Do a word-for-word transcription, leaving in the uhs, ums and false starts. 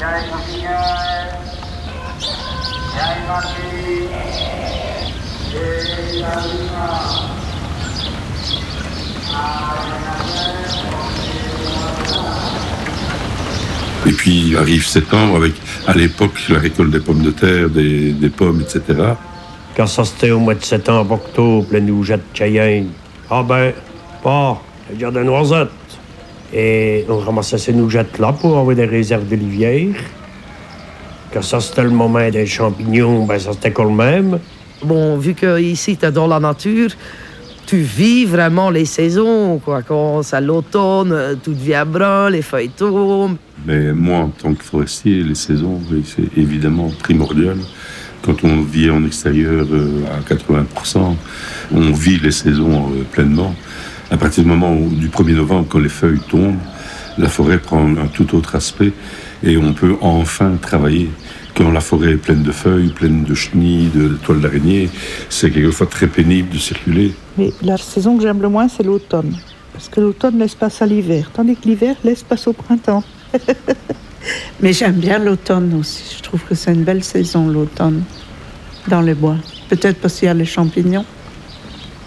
Et puis arrive septembre avec, à l'époque, la récolte des pommes de terre, des, des pommes, et cetera. Quand ça c'était au mois de septembre, octobre, les nougettes de Cayenne, ah ben, pas, le jardin de noisettes. Et on ramassait ces nougettes-là pour avoir des réserves de lisière. Quand ça c'était le moment des champignons, ben ça c'était quand même. Bon, vu qu'ici, tu es dans la nature, tu vis vraiment les saisons, quoi. Quand c'est l'automne, tout devient brun, les feuilles tombent. Mais moi, en tant que forestier, les saisons, c'est évidemment primordial. Quand on vit en extérieur à quatre-vingts pour cent, on vit les saisons pleinement. À partir du moment où, du premier novembre, quand les feuilles tombent, la forêt prend un tout autre aspect et on peut enfin travailler. Quand la forêt est pleine de feuilles, pleine de chenilles, de toiles d'araignée, c'est quelquefois très pénible de circuler. Mais la saison que j'aime le moins, c'est l'automne. Parce que l'automne laisse place à l'hiver, tandis que l'hiver laisse place au printemps. Mais j'aime bien l'automne aussi. Je trouve que c'est une belle saison, l'automne, dans les bois. Peut-être parce qu'il y a les champignons.